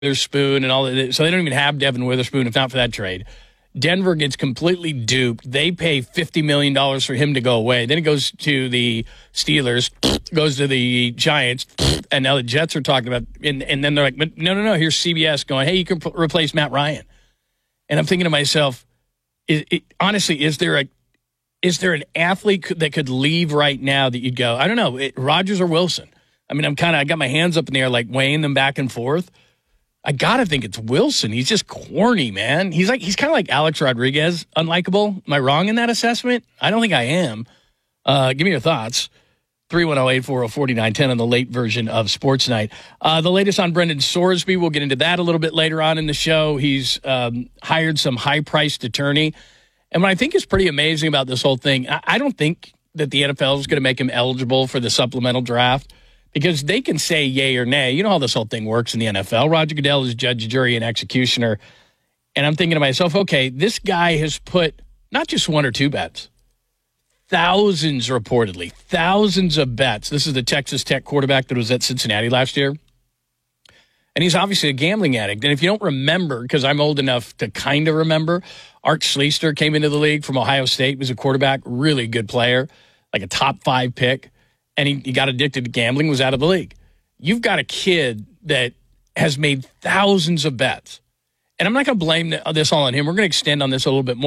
Witherspoon and all that. So they don't even have Devin Witherspoon if not for that trade. Denver gets completely duped. They pay $50 million for him to go away. Then it goes to the Steelers, goes to the Giants, and now the Jets are talking about, and then they're like, but no, here's CBS going, hey, you can replace Matt Ryan. And I'm thinking to myself, honestly, is there an athlete that could leave right now that you'd go, I don't know, Rodgers or Wilson? I mean, I got my hands up in the air, like weighing them back and forth. I gotta think it's Wilson. He's just corny, man. He's kind of like Alex Rodriguez, unlikable. Am I wrong in that assessment? I don't think I am. Give me your thoughts. 310-840-4910 on the late version of Sports Night. The latest on Brendan Sorsby. We'll get into that a little bit later on in the show. He's hired some high-priced attorney. And what I think is pretty amazing about this whole thing, I don't think that the NFL is going to make him eligible for the supplemental draft, because they can say yay or nay. You know how this whole thing works in the NFL. Roger Goodell is judge, jury, and executioner. And I'm thinking to myself, okay, this guy has put not just one or two bets, thousands reportedly, thousands of bets. This is the Texas Tech quarterback that was at Cincinnati last year. And he's obviously a gambling addict. And if you don't remember, because I'm old enough to kind of remember, Art Schlichter came into the league from Ohio State, was a quarterback, really good player, like a top 5 pick. And he got addicted to gambling, was out of the league. You've got a kid that has made thousands of bets. And I'm not going to blame this all on him. We're going to extend on this a little bit more.